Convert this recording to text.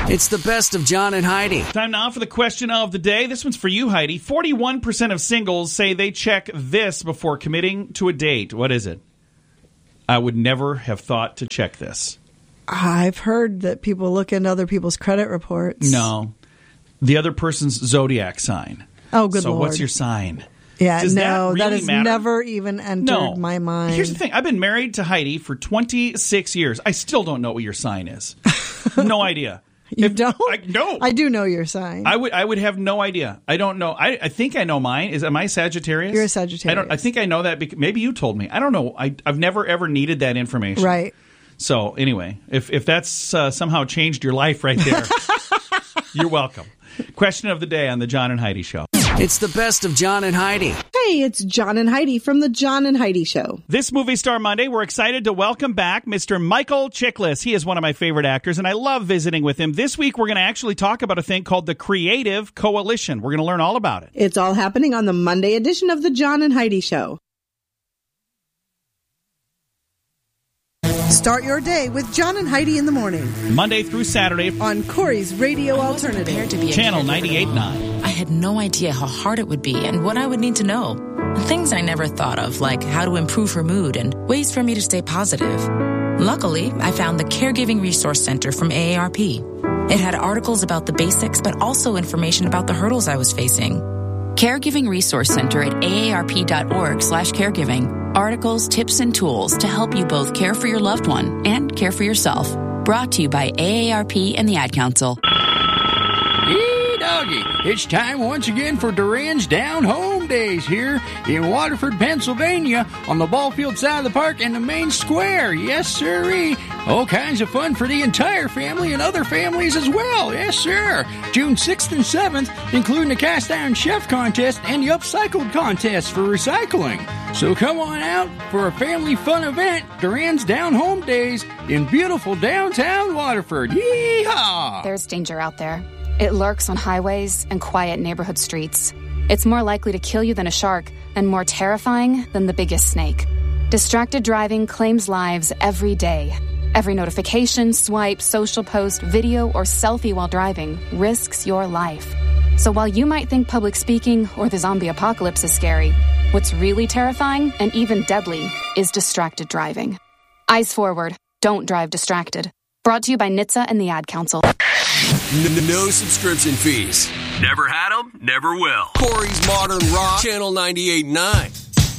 It's the best of John and Heidi. Time now for the question of the day. This one's for you, Heidi. 41% of singles say they check this before committing to a date. What is it? I would never have thought to check this. I've heard that people look into other people's credit reports. No. The other person's zodiac sign. Oh, good So Lord. what's your sign? Yeah, Does no, that has matter? never even entered my mind. Here's the thing. I've been married to Heidi for 26 years. I still don't know what your sign is. No idea. You don't? No. I do know your sign. I would have no idea. I don't know. I think I know mine. Am I Sagittarius? You're a Sagittarius. I think I know that because maybe you told me. I don't know. I've never ever needed that information. Right. So anyway, if that's somehow changed your life right there, you're welcome. Question of the day on the John and Heidi Show. It's the best of John and Heidi. Hey, it's John and Heidi from the John and Heidi Show. This Movie Star Monday, we're excited to welcome back Mr. Michael Chiklis. He is one of my favorite actors, and I love visiting with him. This week, we're going to actually talk about a thing called the Creative Coalition. We're going to learn all about it. It's all happening on the Monday edition of the John and Heidi Show. Start your day with John and Heidi in the morning Monday through Saturday on Corey's Radio Alternative. Channel 98.9. I had no idea how hard it would be and what I would need to know. And things I never thought of, like how to improve her mood and ways for me to stay positive. Luckily, I found the Caregiving Resource Center from AARP. It had articles about the basics, but also information about the hurdles I was facing. Caregiving Resource Center at aarp.org/caregiving. Articles, tips, and tools to help you both care for your loved one and care for yourself. Brought to you by AARP and the Ad Council. Hey, doggy. It's time once again for Duran's Down Home Days here in Waterford, Pennsylvania, on the ball field side of the park and the main square. Yes, sirree. All kinds of fun for the entire family and other families as well. Yes, sir. June 6th and 7th, including the Cast Iron Chef Contest and the Upcycled Contest for recycling. So come on out for a family fun event, Duran's Down Home Days in beautiful downtown Waterford. Yeehaw! There's danger out there. It lurks on highways and quiet neighborhood streets. It's more likely to kill you than a shark and more terrifying than the biggest snake. Distracted driving claims lives every day. Every notification, swipe, social post, video, or selfie while driving risks your life. So while you might think public speaking or the zombie apocalypse is scary, what's really terrifying and even deadly is distracted driving. Eyes forward. Don't drive distracted. Brought to you by NHTSA and the Ad Council. No subscription fees. Never had them, never will. Corey's Modern Rock, Channel 98.9.